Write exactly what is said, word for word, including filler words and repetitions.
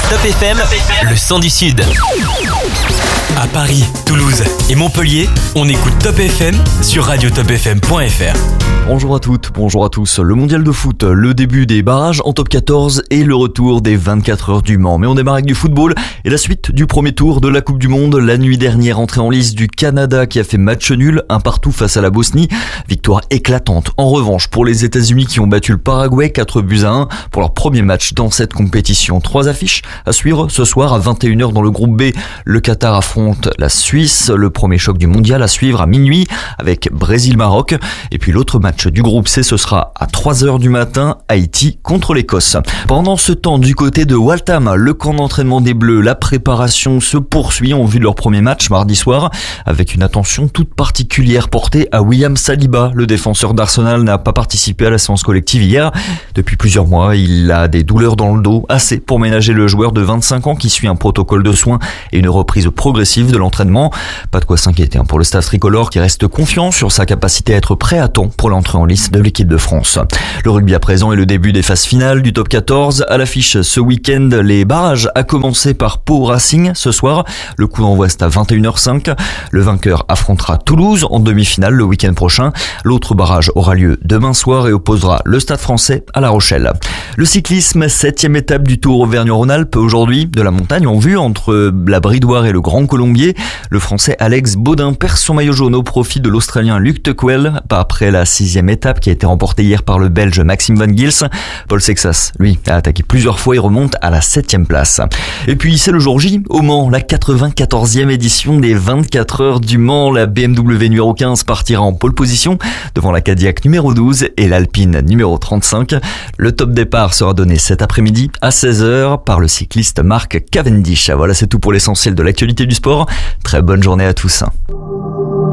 Top F M, le son du Sud. À Paris, Toulouse et Montpellier, on écoute Top F M sur radio top f m point f r. Bonjour à toutes, bonjour à tous. Le mondial de foot, le début des barrages en top quatorze et le retour des vingt-quatre heures du Mans. Mais on démarre avec du football et la suite du premier tour de la Coupe du Monde. La nuit dernière, entrée en lice du Canada qui a fait match nul, un partout face à la Bosnie. Victoire éclatante en revanche pour les États-Unis qui ont battu le Paraguay quatre buts à un pour leur premier match dans cette compétition. Trois affiches à suivre ce soir à vingt et une heures dans le groupe B. Le Qatar affronte la Suisse, le premier choc du mondial à suivre à minuit avec Brésil-Maroc. Et puis l'autre match du groupe C, ce sera à trois heures du matin, Haïti contre l'Écosse. Pendant ce temps, du côté de Waltham, le camp d'entraînement des Bleus, la préparation se poursuit en vue de leur premier match mardi soir, avec une attention toute particulière portée à William Saliba. Le défenseur d'Arsenal n'a pas participé à la séance collective hier. Depuis plusieurs mois, il a des douleurs dans le dos, assez pour ménager le joueur de vingt-cinq ans qui suit un protocole de soins et une reprise progressive de l'entraînement. Pas de quoi s'inquiéter pour le staff tricolore qui reste confiant sur sa capacité à être prêt à temps pour l'entrée en lice de l'équipe de France. Le rugby à présent est le début des phases finales du top quatorze. À l'affiche ce week-end, les barrages, à commencer par Pau Racing ce soir. Le coup d'envoi est à vingt et une heures cinq. Le vainqueur affrontera Toulouse en demi-finale le week-end prochain. L'autre barrage aura lieu demain soir et opposera le Stade Français à La Rochelle. Le cyclisme, septième étape du Tour Auvergne-Rhône-Alpes aujourd'hui, de la montagne en vue entre la Bridoire et le Grand Colombier. Le Français Alex Baudin perd son maillot jaune au profit de l'Australien Luc Tuckwell, pas après la sixième étape qui a été remportée hier par le Belge Maxime Van Gils. Paul Sexas, lui, a attaqué plusieurs fois et remonte à la septième place. Et puis c'est le jour J, au Mans, la quatre-vingt-quatorzième édition des vingt-quatre heures du Mans. La B M W numéro quinze partira en pole position devant la Cadillac numéro douze et l'Alpine numéro trente-cinq. Le top départ sera donné cet après-midi à seize heures par le cycliste Mark Cavendish. Voilà, c'est tout pour l'essentiel de l'actualité du sport. Très bonne journée à tous.